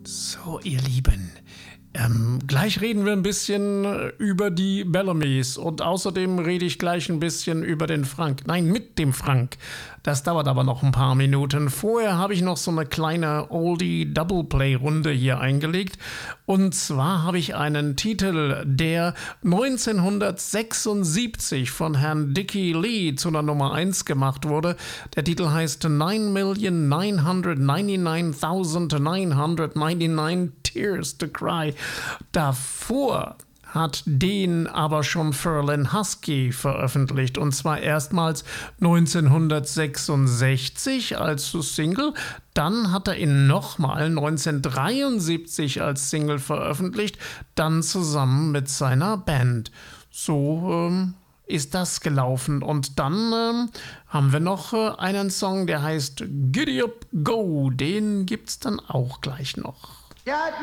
So, ihr Lieben, gleich reden wir ein bisschen über die Bellamys und außerdem rede ich gleich ein bisschen über den Frank. Nein, mit dem Frank. Das dauert aber noch ein paar Minuten. Vorher habe ich noch so eine kleine Oldie-Double-Play-Runde hier eingelegt. Und zwar habe ich einen Titel, der 1976 von Herrn Dickie Lee zu einer Nummer 1 gemacht wurde. Der Titel heißt 9.999.999 Tears to Cry. Davor hat den aber schon Ferlin Husky veröffentlicht, und zwar erstmals 1966 als Single, dann hat er ihn nochmal 1973 als Single veröffentlicht, dann zusammen mit seiner Band. So ist das gelaufen. Und dann haben wir noch einen Song, der heißt Giddy Up Go, den gibt's dann auch gleich noch. Ja,